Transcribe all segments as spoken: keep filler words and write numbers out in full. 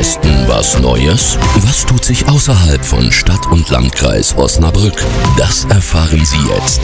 Westen was Neues? Was tut sich außerhalb von Stadt und Landkreis Osnabrück? Das erfahren Sie jetzt.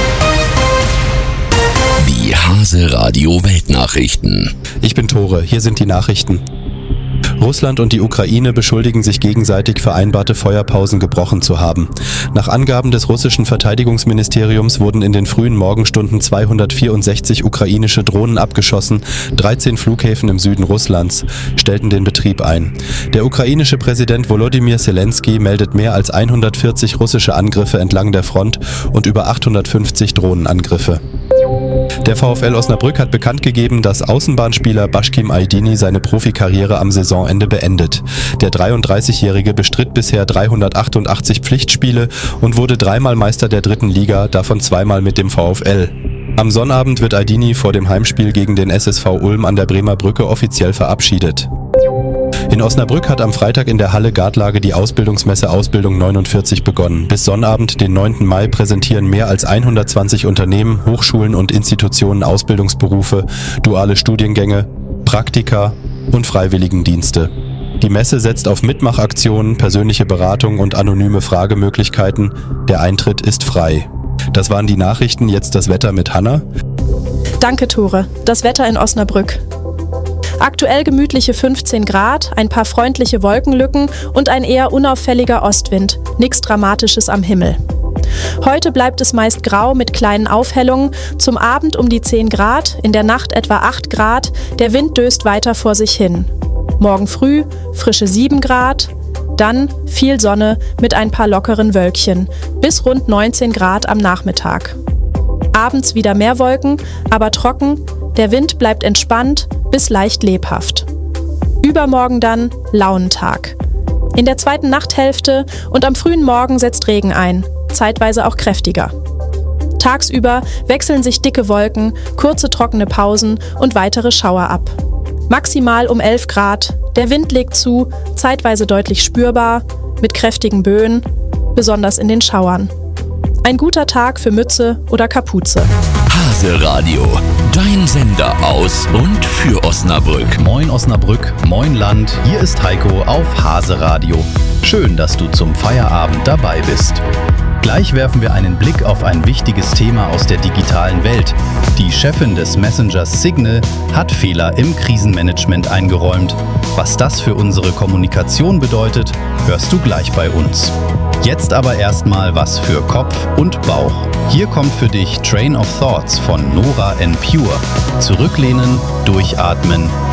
Die Hase Radio Weltnachrichten. Ich bin Tore, hier sind die Nachrichten. Russland und die Ukraine beschuldigen sich gegenseitig, vereinbarte Feuerpausen gebrochen zu haben. Nach Angaben des russischen Verteidigungsministeriums wurden in den frühen Morgenstunden zweihundertvierundsechzig ukrainische Drohnen abgeschossen, dreizehn Flughäfen im Süden Russlands stellten den Betrieb ein. Der ukrainische Präsident Volodymyr Zelensky meldet mehr als hundertvierzig russische Angriffe entlang der Front und über achthundertfünfzig Drohnenangriffe. Der VfL Osnabrück hat bekannt gegeben, dass Außenbahnspieler Başkim Aydini seine Profikarriere am Saisonende beendet. Der dreiunddreißigjährige bestritt bisher dreihundertachtundachtzig Pflichtspiele und wurde dreimal Meister der dritten Liga, davon zweimal mit dem VfL. Am Sonnabend wird Aydini vor dem Heimspiel gegen den S S V Ulm an der Bremer Brücke offiziell verabschiedet. In Osnabrück hat am Freitag in der Halle Gartlage die Ausbildungsmesse Ausbildung neunundvierzig begonnen. Bis Sonnabend, den neunten Mai, präsentieren mehr als hundertzwanzig Unternehmen, Hochschulen und Institutionen Ausbildungsberufe, duale Studiengänge, Praktika und Freiwilligendienste. Die Messe setzt auf Mitmachaktionen, persönliche Beratung und anonyme Fragemöglichkeiten. Der Eintritt ist frei. Das waren die Nachrichten, jetzt das Wetter mit Hanna. Danke, Tore. Das Wetter in Osnabrück. Aktuell gemütliche fünfzehn Grad, ein paar freundliche Wolkenlücken und ein eher unauffälliger Ostwind. Nichts Dramatisches am Himmel. Heute bleibt es meist grau mit kleinen Aufhellungen, zum Abend um die zehn Grad, in der Nacht etwa acht Grad, der Wind döst weiter vor sich hin. Morgen früh frische sieben Grad, dann viel Sonne mit ein paar lockeren Wölkchen, bis rund neunzehn Grad am Nachmittag. Abends wieder mehr Wolken, aber trocken, der Wind bleibt entspannt bis leicht lebhaft. Übermorgen dann Launentag. In der zweiten Nachthälfte und am frühen Morgen setzt Regen ein, zeitweise auch kräftiger. Tagsüber wechseln sich dicke Wolken, kurze trockene Pausen und weitere Schauer ab. Maximal um elf Grad, der Wind legt zu, zeitweise deutlich spürbar, mit kräftigen Böen, besonders in den Schauern. Ein guter Tag für Mütze oder Kapuze. Hase Radio, dein Sender aus und für Osnabrück. Moin Osnabrück, moin Land, hier ist Heiko auf Hase Radio. Schön, dass du zum Feierabend dabei bist. Gleich werfen wir einen Blick auf ein wichtiges Thema aus der digitalen Welt. Die Chefin des Messengers Signal hat Fehler im Krisenmanagement eingeräumt. Was das für unsere Kommunikation bedeutet, hörst du gleich bei uns. Jetzt aber erstmal was für Kopf und Bauch. Hier kommt für dich Train of Thoughts von Nora En Pure. Zurücklehnen, durchatmen,